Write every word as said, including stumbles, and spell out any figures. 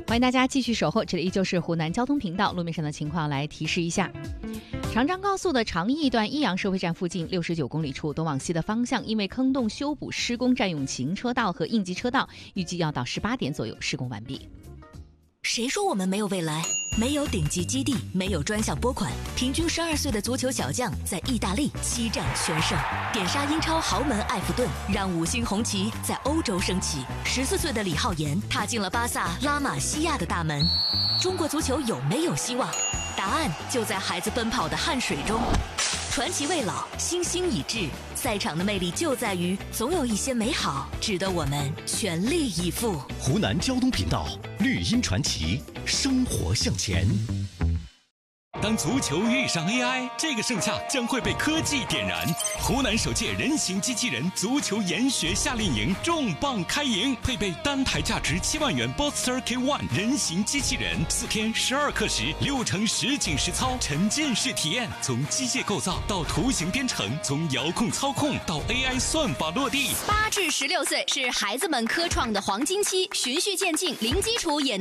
欢迎大家继续守候，这里依旧是湖南交通频道。路面上的情况来提示一下：长张高速的长义段益阳收费站附近六十九公里处东往西的方向，因为坑洞修补施工占用行车道和应急车道，预计要到十八点左右施工完毕。 谁说我们没有未来？没有顶级基地，没有专项拨款，平均十二岁的足球小将在意大利七战全胜，点杀英超豪门埃弗顿，让五星红旗在欧洲升起。十四岁的李浩言踏进了巴萨拉玛西亚的大门。中国足球有没有希望？答案就在孩子奔跑的汗水中。传奇未老，星星已至。赛场的魅力就在于，总有一些美好值得我们全力以赴。 湖南交通频道，绿茵传奇，生活向前。 当足球遇上 A I， 这个盛夏将会被科技点燃。湖南首届人形机器人足球研学夏令营重磅开营，配备单台价值七万元 Boxster K 一 人形机器人，四天十二课时，六成实景实操，沉浸式体验，从机械构造到图形编程，从遥控操控到 A I 算法落地。 八至十六岁是孩子们科创的黄金期，循序渐进，零基础也